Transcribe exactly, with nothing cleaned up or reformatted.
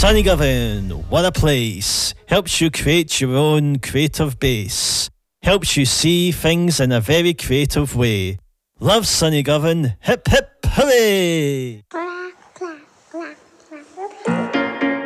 Sunnygovan, what a place. Helps you create your own creative base. Helps you see things in a very creative way. Love Sunnygovan, hip hip hooray! Clap, clap, clap.